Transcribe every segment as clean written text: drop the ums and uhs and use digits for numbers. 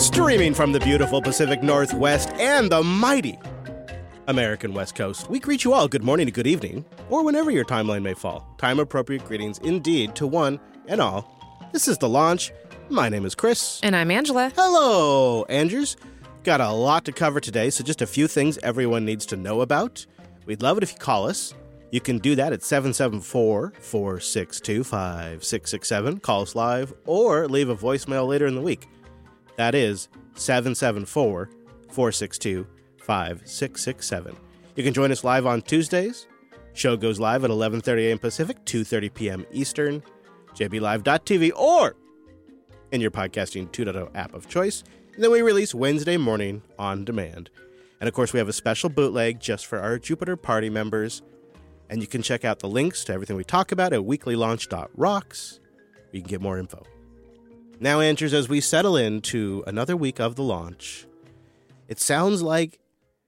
Streaming from the beautiful Pacific Northwest and the mighty American West Coast, we greet you all good morning and good evening, or whenever your timeline may fall. Time-appropriate greetings indeed to one and all. This is The Launch. My name is Chris. And I'm Angela. Hello, Andrews. Got a lot to cover today, so just a few things everyone needs to know about. We'd love it if you call us. You can do that at 774-462-5667. Call us live or leave a voicemail later in the week. That is 774-462-5667. You can join us live on Tuesdays. Show goes live at 11:30 a.m. Pacific, 2:30 p.m. Eastern, jblive.tv, or in your podcasting 2.0 app of choice. And then we release Wednesday morning on demand. And of course, we have a special bootleg just for our Jupiter Party members. And you can check out the links to everything we talk about at weeklylaunch.rocks. You can get more info. Now, Andrews, as we settle into another week of the launch, it sounds like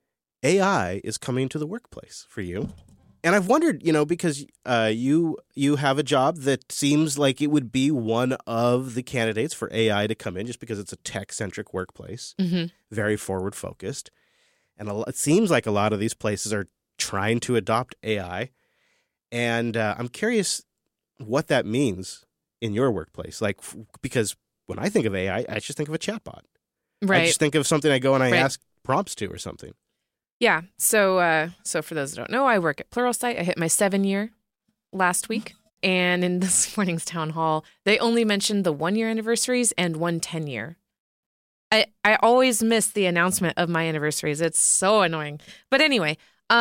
AI is coming to the workplace for you. And I've wondered, because you have a job that seems like it would be one of the candidates for AI to come in just because it's a tech-centric workplace, very forward-focused. And it seems like a lot of these places are trying to adopt AI. And I'm curious what that means in your workplace. Because when I think of AI, I just think of a chatbot. Right. I just think of something I go and I ask prompts to or something. Yeah. So for those who don't know, I work at Pluralsight. I hit my 7-year last week. And in this morning's town hall, they only mentioned the 1-year anniversaries and 1 10-year. I always miss the announcement of my anniversaries. It's so annoying. But anyway,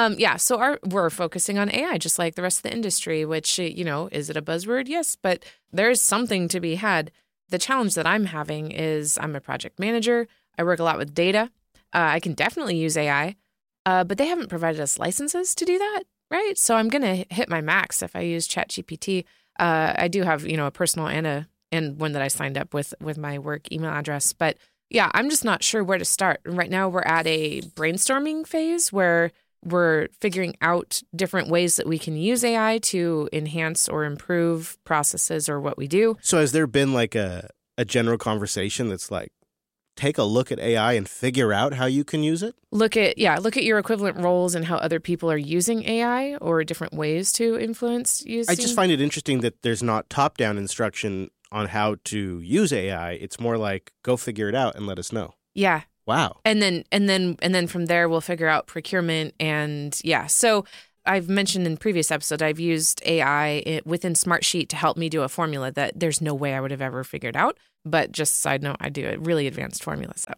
so we're focusing on AI just like the rest of the industry, which, is it a buzzword? Yes, but there's something to be had. The challenge that I'm having is I'm a project manager. I work a lot with data. I can definitely use AI, but they haven't provided us licenses to do that, right? So I'm going to hit my max if I use ChatGPT. I do have, a personal and one that I signed up with my work email address. But yeah, I'm just not sure where to start. Right now we're at a brainstorming phase where we're figuring out different ways that we can use AI to enhance or improve processes or what we do. So has there been like a general conversation that's like, take a look at AI and figure out how you can use it? Look at your equivalent roles and how other people are using AI or different ways to influence using. I just find it interesting that there's not top-down instruction on how to use AI. It's more like, go figure it out and let us know. Yeah. Wow. And then from there we'll figure out procurement and yeah. So I've mentioned in previous episodes I've used AI within Smartsheet to help me do a formula that there's no way I would have ever figured out. But just side note, I do a really advanced formula. So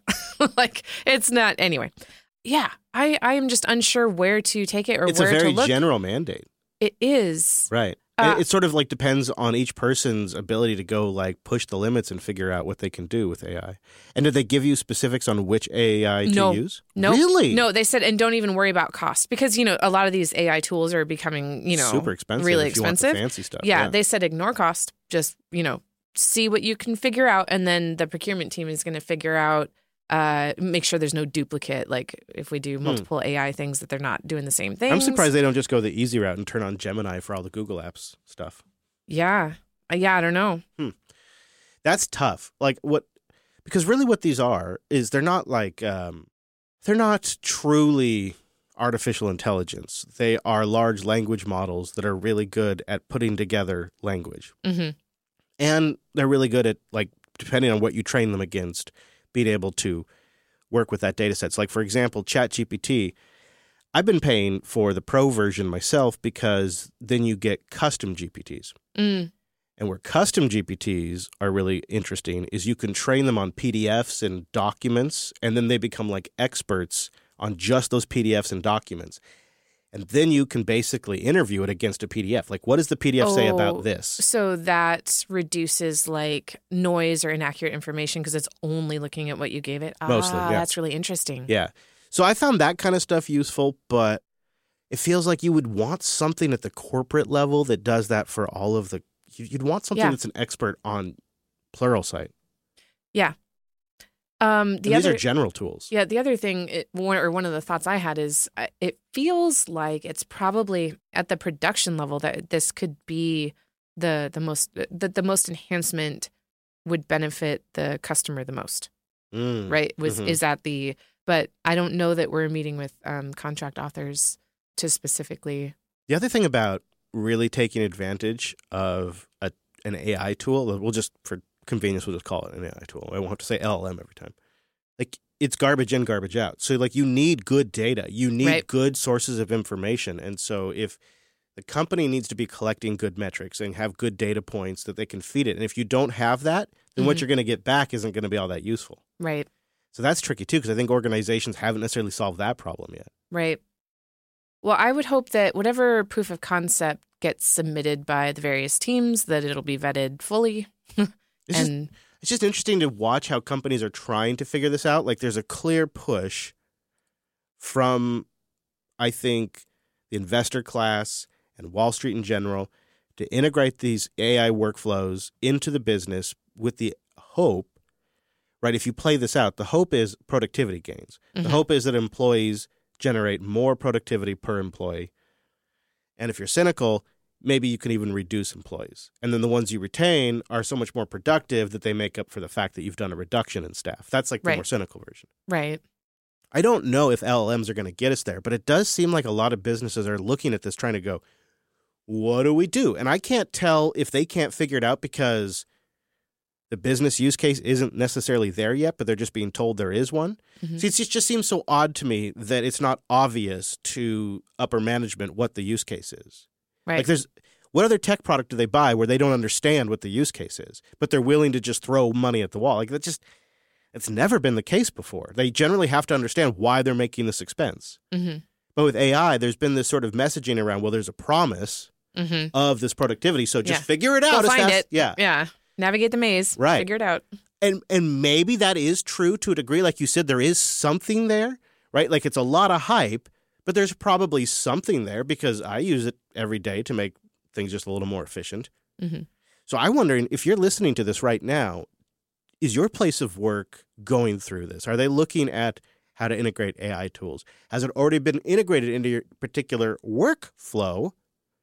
it's not anyway. Yeah, I am just unsure where to take it or it's where to look. It's a very general mandate. It is. Right. It sort of depends on each person's ability to go push the limits and figure out what they can do with AI. And did they give you specifics on which AI to use? No. Really? No, they said, and don't even worry about cost because, a lot of these AI tools are becoming, super expensive. Really if you expensive. Want the fancy stuff. Yeah, they said ignore cost. Just, see what you can figure out. And then the procurement team is going to figure out, make sure there's no duplicate. Like if we do multiple AI things that they're not doing the same things. I'm surprised they don't just go the easy route and turn on Gemini for all the Google Apps stuff. Yeah. I don't know. That's tough. Because really what these are is they're not they're not truly artificial intelligence. They are large language models that are really good at putting together language. Mm-hmm. And they're really good at, depending on what you train them against, being able to work with that data set. So, for example, ChatGPT, I've been paying for the pro version myself because then you get custom GPTs. And where custom GPTs are really interesting is you can train them on PDFs and documents, and then they become experts on just those PDFs and documents. And then you can basically interview it against a PDF. What does the PDF say about this? So that reduces noise or inaccurate information because it's only looking at what you gave it? Mostly, yeah. That's really interesting. Yeah. So I found that kind of stuff useful, but it feels like you would want something at the corporate level that does that for all of the... You'd want something that's an expert on Pluralsight. Yeah. These are general tools. Yeah, the other thing, one of the thoughts I had is it feels like it's probably at the production level that this could be the most enhancement would benefit the customer the most. right? Is that but I don't know that we're meeting with contract authors to specifically. The other thing about really taking advantage of an AI tool, we'll just, for convenience, we'll just call it an AI tool. I won't have to say LLM every time. Like, it's garbage in, garbage out. So, like, you need good data. You need good sources of information. And so if the company needs to be collecting good metrics and have good data points that they can feed it. And if you don't have that, then what you're going to get back isn't going to be all that useful. Right. So that's tricky, too, because I think organizations haven't necessarily solved that problem yet. Right. Well, I would hope that whatever proof of concept gets submitted by the various teams, that it'll be vetted fully. It's just interesting to watch how companies are trying to figure this out. Like, there's a clear push from, I think, the investor class and Wall Street in general to integrate these AI workflows into the business with the hope, right? If you play this out, the hope is productivity gains. The hope is that employees generate more productivity per employee. And if you're cynical, maybe you can even reduce employees. And then the ones you retain are so much more productive that they make up for the fact that you've done a reduction in staff. That's like the more cynical version. Right. I don't know if LLMs are going to get us there, but it does seem like a lot of businesses are looking at this trying to go, what do we do? And I can't tell if they can't figure it out because the business use case isn't necessarily there yet, but they're just being told there is one. See, it just seems so odd to me that it's not obvious to upper management what the use case is. Right. Like, what other tech product do they buy where they don't understand what the use case is, but they're willing to just throw money at the wall? Like, it's never been the case before. They generally have to understand why they're making this expense. But with AI, there's been this sort of messaging around, well, there's a promise of this productivity, so just figure it out. Go find it. Yeah. Navigate the maze. Right. Figure it out. And maybe that is true to a degree. Like you said, there is something there, right? Like, it's a lot of hype, but there's probably something there because I use it every day to make things just a little more efficient. So I'm wondering, if you're listening to this right now, is your place of work going through this? Are they looking at how to integrate AI tools? Has it already been integrated into your particular workflow?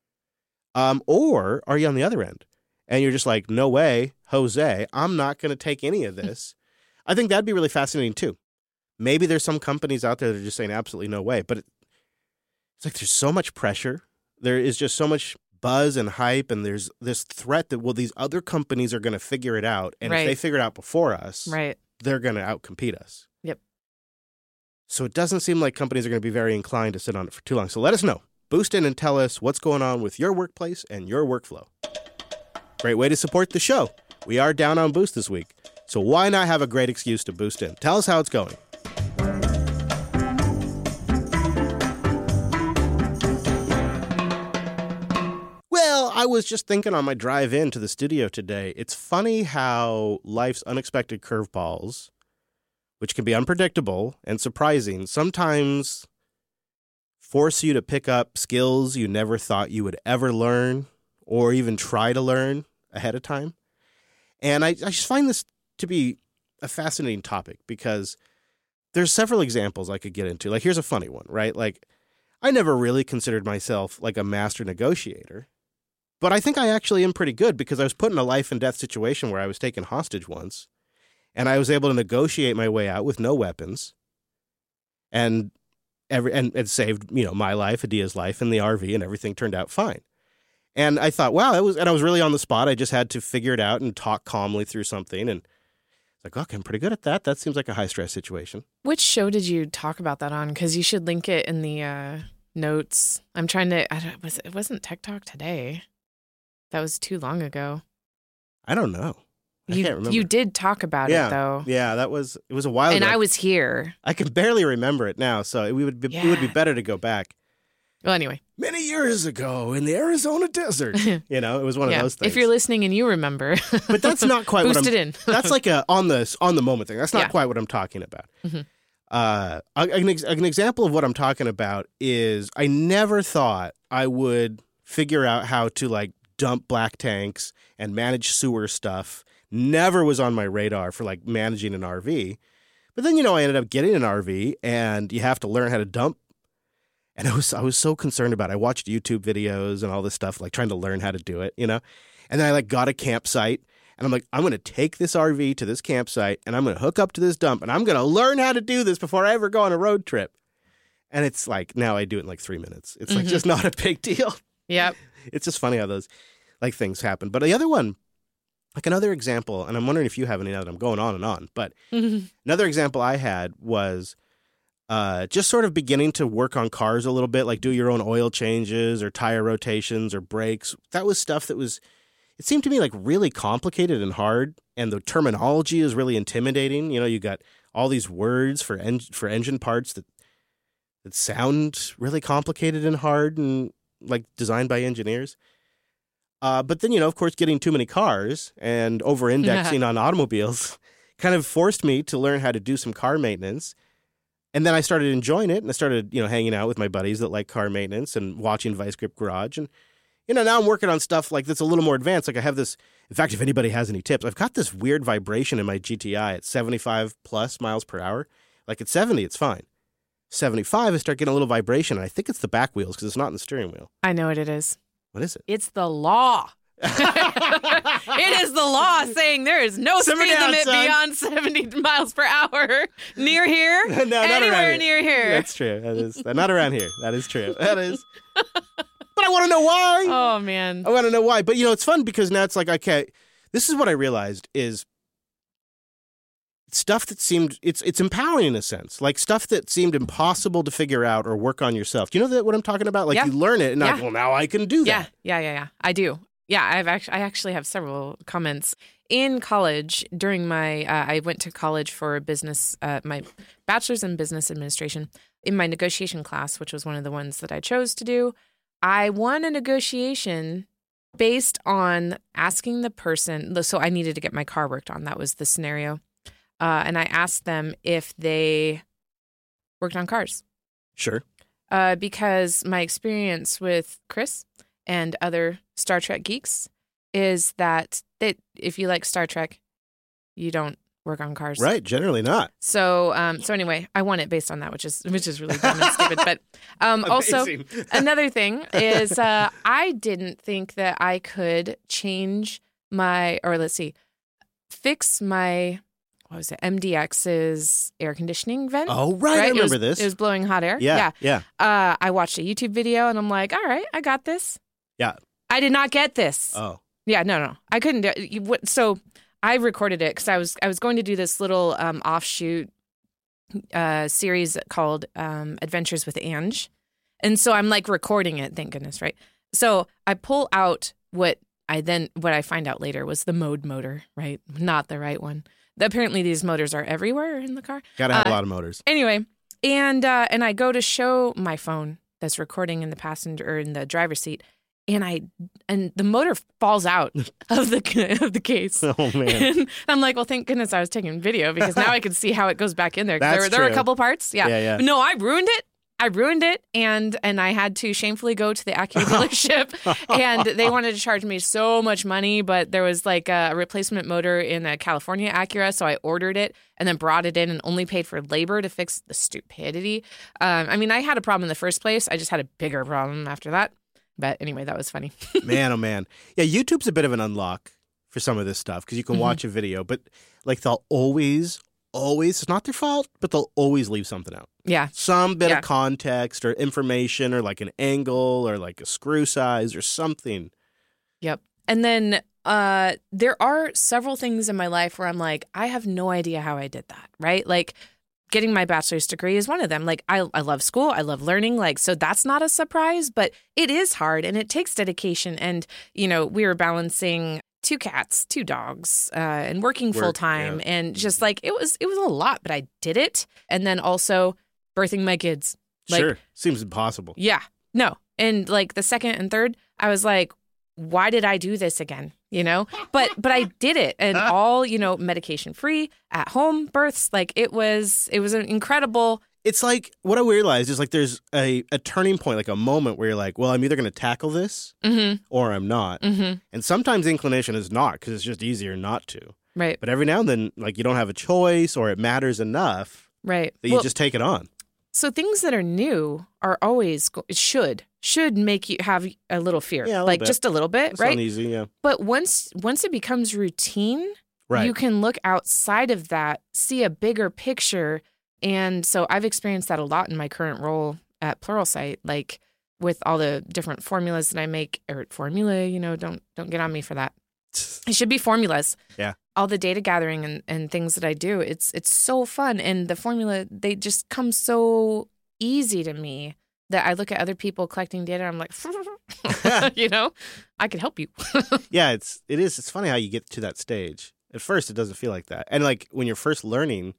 Or are you on the other end? And you're just like, no way, Jose, I'm not going to take any of this. I think that'd be really fascinating, too. Maybe there's some companies out there that are just saying absolutely no way. But it's like there's so much pressure. There is just so much buzz and hype. And there's this threat that, well, these other companies are going to figure it out. And if they figure it out before us, they're going to outcompete us. Yep. So it doesn't seem like companies are going to be very inclined to sit on it for too long. So let us know. Boost in and tell us what's going on with your workplace and your workflow. Great way to support the show. We are down on Boost this week, so why not have a great excuse to boost in? Tell us how it's going. Well, I was just thinking on my drive in to the studio today, it's funny how life's unexpected curveballs, which can be unpredictable and surprising, sometimes force you to pick up skills you never thought you would ever learn or even try to learn ahead of time. And I just find this to be a fascinating topic because there's several examples I could get into. Like, here's a funny one, right? Like, I never really considered myself like a master negotiator, but I think I actually am pretty good because I was put in a life and death situation where I was taken hostage once, and I was able to negotiate my way out with no weapons, and it saved, my life, Adia's life, and the RV, and everything turned out fine. And I thought, wow, I was really on the spot. I just had to figure it out and talk calmly through something. And it's like, okay, I'm pretty good at that. That seems like a high-stress situation. Which show did you talk about that on? Because you should link it in the notes. I'm trying to, it wasn't Tech Talk Today. That was too long ago. I don't know. I can't remember. You did talk about it, though. Yeah, it was a while ago. And I was here. I can barely remember it now, so it would be better to go back. Well, anyway. Many years ago in the Arizona desert. It was one of those things. If you're listening and you remember. But that's not quite what I'm... Boost it in. That's like a on the moment thing. That's not quite what I'm talking about. An example of what I'm talking about is I never thought I would figure out how to, like, dump black tanks and manage sewer stuff. Never was on my radar for, like, managing an RV. But then, I ended up getting an RV, and you have to learn how to dump. And I was so concerned about it. I watched YouTube videos and all this stuff, like trying to learn how to do it, And then I got a campsite, And I'm like, I'm going to take this RV to this campsite and I'm going to hook up to this dump and I'm going to learn how to do this before I ever go on a road trip. And it's like, now I do it in like 3 minutes. It's like just not a big deal. Yep. It's just funny how those like things happen. But the other one, like another example, and I'm wondering if you have any now that I'm going on and on, but another example I had was just sort of beginning to work on cars a little bit, like do your own oil changes or tire rotations or brakes. That was stuff that was, it seemed to me like really complicated and hard. And the terminology is really intimidating. You know, you got all these words for engine parts that sound really complicated and hard and like designed by engineers. But then, you know, of course, getting too many cars and over-indexing on automobiles kind of forced me to learn how to do some car maintenance. And then I started enjoying it, and I started, you know, hanging out with my buddies that like car maintenance and watching Vice Grip Garage. And, you know, now I'm working on stuff like that's a little more advanced. Like I have this, in fact, if anybody has any tips, I've got this weird vibration in my GTI at 75 plus miles per hour. Like at 70, it's fine. 75, I start getting a little vibration, and I think it's the back wheels because it's not in the steering wheel. I know what it is. What is it? It's the law. It is the law saying there is no speed limit beyond 70 miles per hour near here, no, not anywhere here. near here. That's true. That is not around here. That is true. That is. But I want to know why. Oh, man. I want to know why. But, you know, it's fun because now it's like, okay, this is what I realized is stuff that seemed, it's empowering in a sense. Like stuff that seemed impossible to figure out or work on yourself. Do you know what I'm talking about? Like you learn it and like, well, now I can do that. Yeah. I do. Yeah, I actually have several comments. In college, during my, I went to college for business, my bachelor's in business administration. In my negotiation class, which was one of the ones that I chose to do, I won a negotiation based on asking the person. So I needed to get my car worked on. That was the scenario. And I asked them if they worked on cars. Sure. Because my experience with Chris and other Star Trek geeks is that if you like Star Trek, you don't work on cars. Right, generally not. So anyway, I won it based on that, which is really dumb and stupid. But also another thing is I didn't think that I could change fix my MDX's air conditioning vent. Oh, right. I remember this. It was blowing hot air. Yeah. I watched a YouTube video and I'm like, all right, I got this. Yeah. I did not get this. Oh. Yeah, no. I couldn't do it. So I recorded it because I was going to do this little offshoot series called Adventures with Ange. And so I'm like recording it, thank goodness, right? So I pull out what I find out later was the mode motor, right? Not the right one. Apparently these motors are everywhere in the car. Gotta have a lot of motors. Anyway, and I go to show my phone that's recording in the passenger or in the driver's seat, and the motor falls out of the case. Oh man! And I'm like, well, thank goodness I was taking video because now I can see how it goes back in there. There were a couple parts. Yeah. No, I ruined it, and I had to shamefully go to the Acura dealership, and they wanted to charge me so much money, but there was like a replacement motor in a California Acura, so I ordered it and then brought it in and only paid for labor to fix the stupidity. I mean, I had a problem in the first place. I just had a bigger problem after that. But anyway, that was funny. Man, oh man. Yeah, YouTube's a bit of an unlock for some of this stuff because you can watch a video, but like they'll always, it's not their fault, but they'll always leave something out. Yeah. Some bit of context or information or like an angle or like a screw size or something. Yep. And then there are several things in my life where I'm like, I have no idea how I did that, right? Like getting my bachelor's degree is one of them. Like I love school. I love learning. Like, so that's not a surprise, but it is hard and it takes dedication. And, you know, we were balancing 2 cats, 2 dogs, and working full time. Yeah. And just like, it was a lot, but I did it. And then also birthing my kids. Like, sure. Seems impossible. Yeah. No. And like the second and third, I was like, why did I do this again? You know, but I did it, and all, you know, medication free at home births. Like it was an incredible. It's like what I realized is like there's a turning point, like a moment where you're like, well, I'm either going to tackle this or I'm not. And sometimes the inclination is not because it's just easier not to. Right. But every now and then, like you don't have a choice or it matters enough. Right. That you just take it on. So things that are new are always should should make you have a little fear, Yeah, a little like bit. just a little bit, It's right? uneasy, yeah. But once it becomes routine, Right. you can look outside of that, see a bigger picture. And so I've experienced that a lot in my current role at Pluralsight, like with all the different formulas that I make, or formula, don't get on me for that. It should be formulas. Yeah. All the data gathering and things that I do, it's so fun. And the formula, they just come so easy to me that I look at other people collecting data. I'm like, I could help you. Yeah, it's funny how you get to that stage. At first, it doesn't feel like that. And like when you're first learning,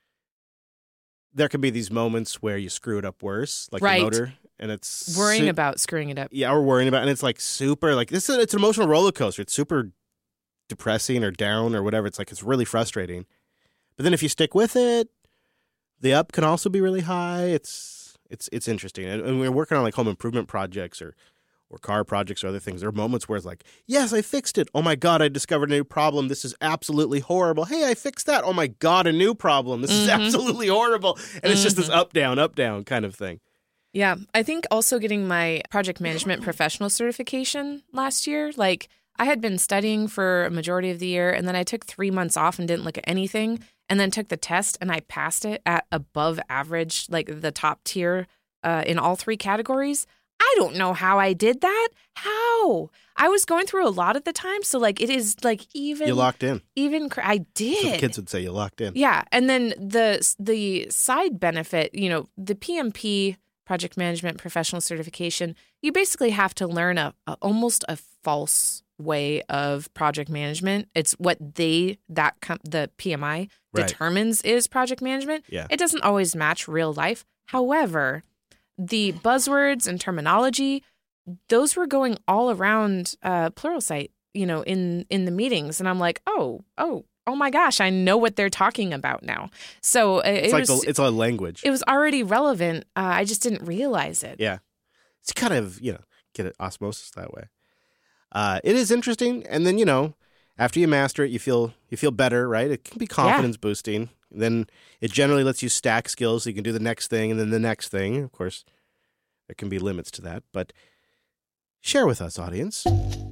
there can be these moments where you screw it up worse, like Right. the motor, and it's Worrying about screwing it up. Yeah, we're worrying about, and it's like super, like it's an emotional roller coaster. It's super depressing or down or whatever. It's really frustrating. But then if you stick with it, the up can also be really high. It's interesting. And we're working on like home improvement projects or car projects or other things. There are moments where it's like, yes, I fixed it. Oh my God, I discovered a new problem. This is absolutely horrible. Hey, I fixed that. Oh my God, a new problem. This is absolutely horrible. And it's just this up, down kind of thing. Yeah. I think also getting my project management professional certification last year, like I had been studying for a majority of the year, and then I took 3 months off and didn't look at anything, and then took the test and I passed it at above average, like the top tier in all 3 categories. I don't know how I did that. How? I was going through a lot at the time. So like it is like even. You locked in. I did. So the kids would say you locked in. Yeah. And then the side benefit, the PMP, project management professional certification, you basically have to learn almost a false way of project management. It's what the PMI Right. determines is project management. Yeah. It doesn't always match real life. However, the buzzwords and terminology, those were going all around Pluralsight, in the meetings. And I'm like, oh my gosh, I know what they're talking about now. So It's a language. It was already relevant. I just didn't realize it. Yeah. It's kind of, get it osmosis that way. It is interesting. And then, after you master it, you feel better, right? It can be confidence boosting. Then it generally lets you stack skills so you can do the next thing and then the next thing. Of course, there can be limits to that, but share with us, audience.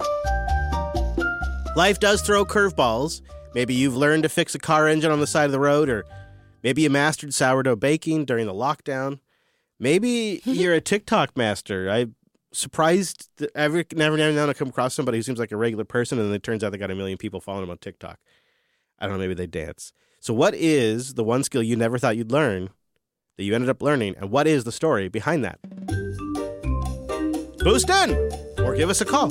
Life does throw curveballs. Maybe you've learned to fix a car engine on the side of the road, or maybe you mastered sourdough baking during the lockdown. Maybe you're a TikTok master. I'm surprised that every now and then I come across somebody who seems like a regular person, and then it turns out they got 1 million people following them on TikTok. I don't know, maybe they dance. So what is the one skill you never thought you'd learn that you ended up learning, and what is the story behind that? Boost in or give us a call.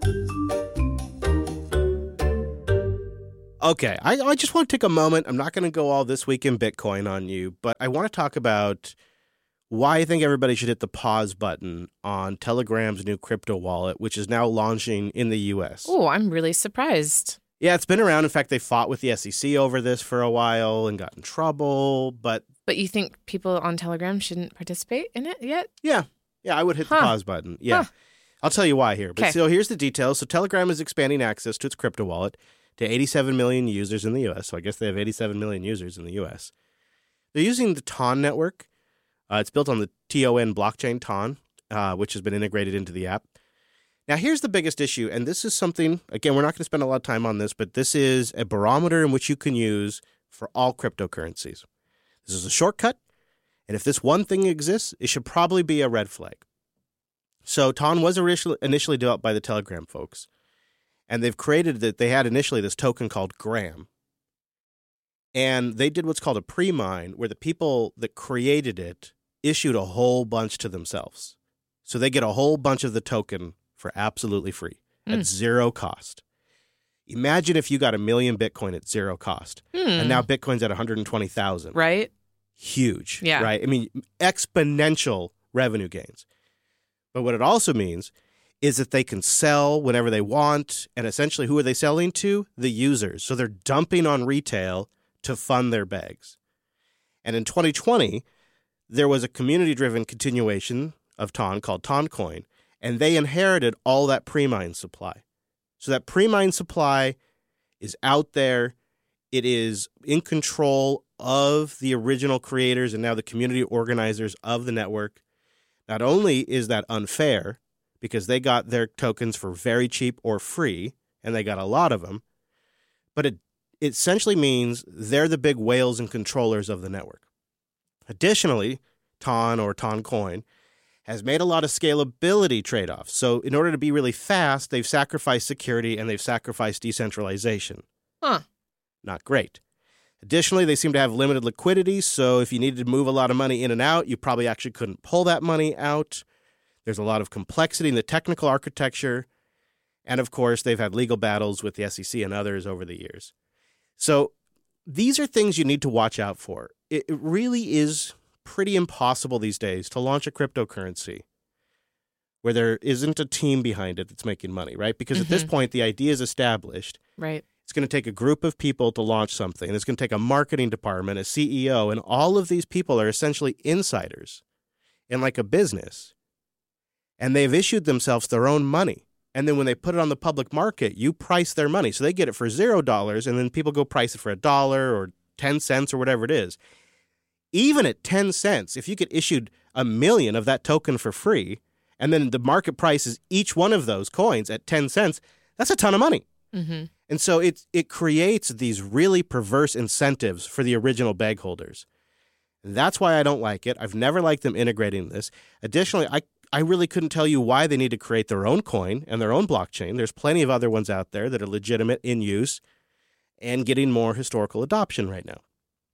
Okay, I just want to take a moment. I'm not going to go all this week in Bitcoin on you, but I want to talk about why I think everybody should hit the pause button on Telegram's new crypto wallet, which is now launching in the U.S. Oh, I'm really surprised. Yeah, it's been around. In fact, they fought with the SEC over this for a while and got in trouble, but you think people on Telegram shouldn't participate in it yet? Yeah, I would hit the pause button. Yeah. I'll tell you why here. But so here's the details. So Telegram is expanding access to its crypto wallet to 87 million users in the U.S. So I guess they have 87 million users in the U.S. They're using the TON network. It's built on the TON blockchain, TON, which has been integrated into the app. Now, here's the biggest issue, and this is something, again, we're not going to spend a lot of time on this, but this is a barometer in which you can use for all cryptocurrencies. This is a shortcut, and if this one thing exists, it should probably be a red flag. So TON was initially developed by the Telegram folks, and they had initially this token called Gram. And they did what's called a pre-mine, where the people that created it issued a whole bunch to themselves. So they get a whole bunch of the token for absolutely free at zero cost. Imagine if you got 1 million Bitcoin at zero cost, and now Bitcoin's at 120,000. Right? Huge. Yeah. Right? I mean, exponential revenue gains. But what it also means is that they can sell whenever they want, and essentially who are they selling to? The users. So they're dumping on retail to fund their bags. And in 2020, there was a community-driven continuation of TON called TONCoin, and they inherited all that pre-mine supply. So that pre-mine supply is out there. It is in control of the original creators and now the community organizers of the network. Not only is that unfair, because they got their tokens for very cheap or free, and they got a lot of them, but it essentially means they're the big whales and controllers of the network. Additionally, TON or TON Coin has made a lot of scalability trade-offs. So in order to be really fast, they've sacrificed security and they've sacrificed decentralization. Not great. Additionally, they seem to have limited liquidity, so if you needed to move a lot of money in and out, you probably actually couldn't pull that money out. There's a lot of complexity in the technical architecture. And of course, they've had legal battles with the SEC and others over the years. So these are things you need to watch out for. It really is pretty impossible these days to launch a cryptocurrency where there isn't a team behind it that's making money, right? Because at this point, the idea is established. Right. It's going to take a group of people to launch something. It's going to take a marketing department, a CEO, and all of these people are essentially insiders in like a business. And they've issued themselves their own money. And then when they put it on the public market, you price their money. So they get it for $0, and then people go price it for $1 or 10 cents or whatever it is. Even at 10 cents, if you get issued 1 million of that token for free, and then the market price is each one of those coins at 10 cents, that's a ton of money. Mm-hmm. And so it creates these really perverse incentives for the original bag holders. And that's why I don't like it. I've never liked them integrating this. Additionally, I really couldn't tell you why they need to create their own coin and their own blockchain. There's plenty of other ones out there that are legitimate, in use, and getting more historical adoption right now.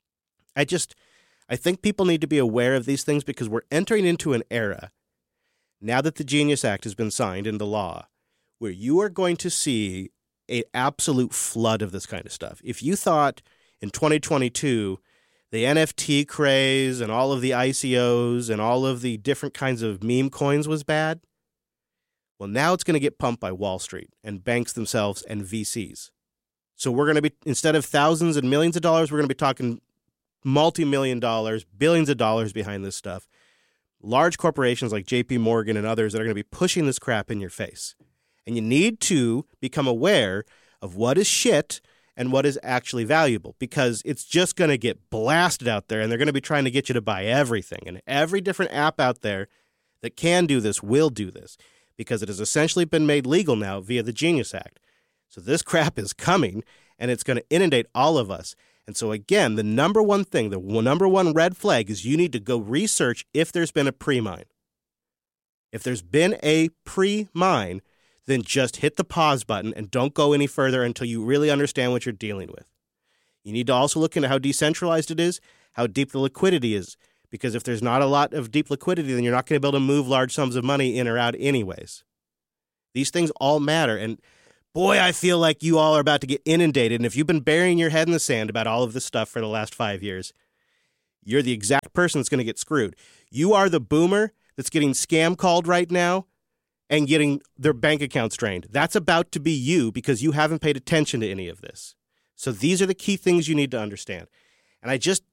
I think people need to be aware of these things because we're entering into an era, now that the Genius Act has been signed into law, where you are going to see an absolute flood of this kind of stuff. If you thought in 2022 the NFT craze and all of the ICOs and all of the different kinds of meme coins was bad, well, now it's going to get pumped by Wall Street and banks themselves and VCs. So we're going to be, instead of thousands and millions of dollars, we're going to be talking multi-million dollars, billions of dollars behind this stuff. Large corporations like JP Morgan and others that are going to be pushing this crap in your face. And you need to become aware of what is shit and what is actually valuable, because it's just going to get blasted out there, and they're going to be trying to get you to buy everything. And every different app out there that can do this will do this, because it has essentially been made legal now via the Genius Act. So this crap is coming, and it's going to inundate all of us. And so again, the number one thing, the number one red flag is you need to go research if there's been a pre-mine. If there's been a pre-mine, then just hit the pause button and don't go any further until you really understand what you're dealing with. You need to also look into how decentralized it is, how deep the liquidity is, because if there's not a lot of deep liquidity, then you're not going to be able to move large sums of money in or out anyways. These things all matter, and boy, I feel like you all are about to get inundated, and if you've been burying your head in the sand about all of this stuff for the last 5 years, you're the exact person that's going to get screwed. You are the boomer that's getting scam called right now and getting their bank accounts drained. That's about to be you because you haven't paid attention to any of this. So these are the key things you need to understand. And I just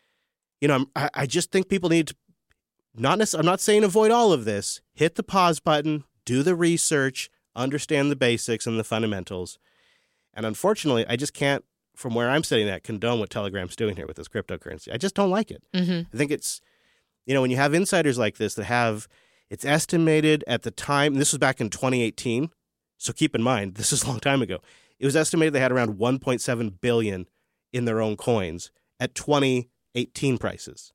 think people need to, I'm not saying avoid all of this. Hit the pause button, do the research, understand the basics and the fundamentals. And unfortunately, I just can't, from where I'm sitting at, condone what Telegram's doing here with this cryptocurrency. I just don't like it. Mm-hmm. I think it's, when you have insiders like this that have, it's estimated at the time, this was back in 2018, so keep in mind, this is a long time ago. It was estimated they had around 1.7 billion in their own coins at 2018 prices.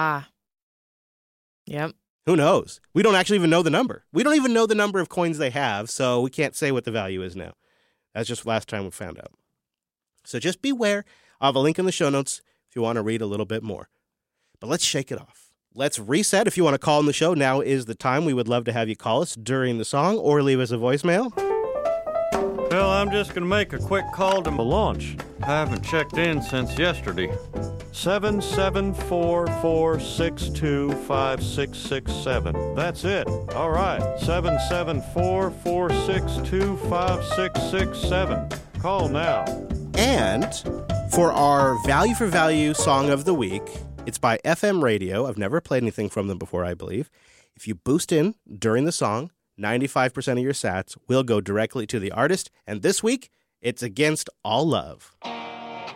Yep. Who knows? We don't actually even know the number. We don't even know the number of coins they have, so we can't say what the value is now. That's just last time we found out. So just beware. I'll have a link in the show notes if you want to read a little bit more. But let's shake it off. Let's reset. If you want to call in the show, now is the time. We would love to have you call us during the song or leave us a voicemail. Well, I'm just going to make a quick call to the launch. I haven't checked in since yesterday. 774-462-5667. That's it. All right. 774-462-5667. Call now. And for our Value for Value Song of the Week, it's by FM Radio. I've never played anything from them before, I believe. If you boost in during the song, 95% of your sats will go directly to the artist. And this week, it's Against All Love.